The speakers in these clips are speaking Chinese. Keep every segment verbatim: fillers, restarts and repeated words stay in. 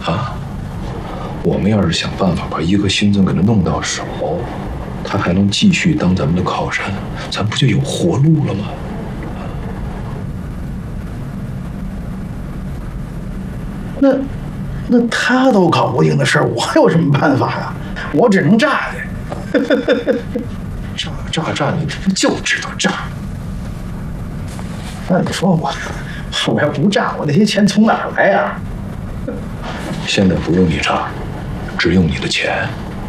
啊？我们要是想办法把一个新村给他弄到手，他还能继续当咱们的靠山，咱不就有活路了吗？ 那那他都搞不定的事儿，我有什么办法呀？我只能炸他。 炸炸炸！你这不就知道炸？ 那你说我，我要不炸，我那些钱从哪儿来呀？ 现在不用你炸，只用你的钱。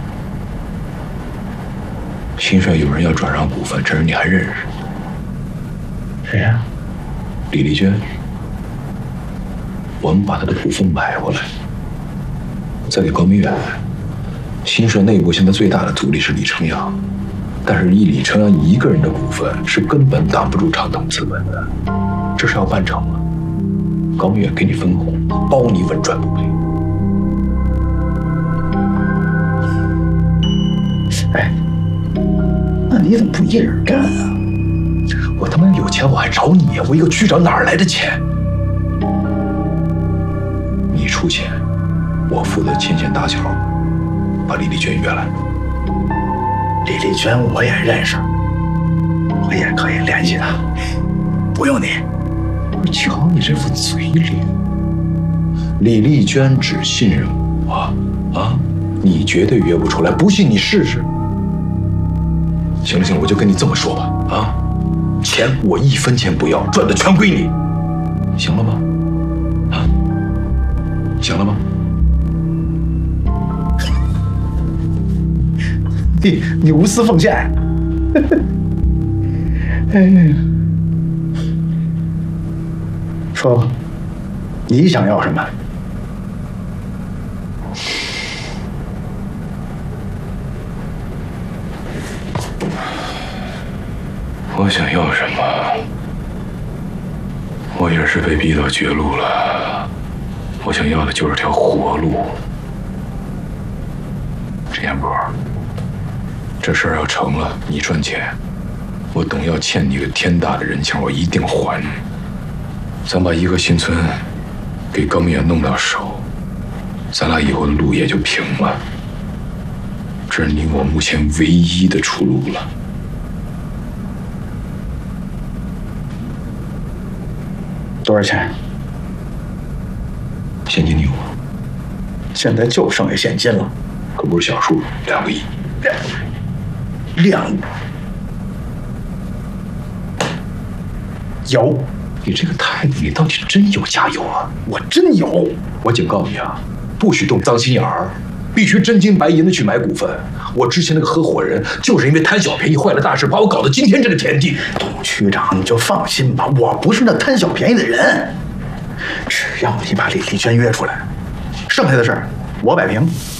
新帅有人要转让股份，这人你还认识？ 谁呀？ 李丽娟。我们把她的股份买回来，再给高明远。新帅内部现在最大的阻力是李成阳，但是以李成阳一个人的股份是根本挡不住长腾资本的。这事要办成了，高明远给你分红，包你稳赚不赔。 哎，那你怎么不一人干啊？ 我他妈有钱我还找你呀！我一个区长哪儿来的钱？你出钱，我负责牵线搭桥，把李丽娟约来。 李丽娟我也认识，我也可以联系她，不用你。 瞧你这副嘴脸，李丽娟只信任我啊，你绝对约不出来，不信你试试。行了行了，我就跟你这么说吧啊，钱我一分钱不要，赚的全归你，行了吗？啊？行了吗？ 你你无私奉献。哎，说吧，你想要什么？ 我想要什么？我也是被逼到绝路了。我想要的就是条活路。陈彦波，这事儿要成了，你赚钱，我董耀欠你个天大的人情，我一定还你。咱把一个新村给高明远弄到手，咱俩以后的路也就平了。这是你我目前唯一的出路了。 多少钱？ 现金你有吗？ 现在就剩下现金了， 可不是小数，两个亿。 两亿有？ 你这个态度，你到底真有加油啊？ 我真有。 我警告你啊，不许动脏心眼儿，必须真金白银的去买股份。我之前那个合伙人就是因为贪小便宜坏了大事，把我搞到今天这个田地。 董区长，你就放心吧，我不是那贪小便宜的人。只要你把李丽娟约出来，剩下的事儿我摆平。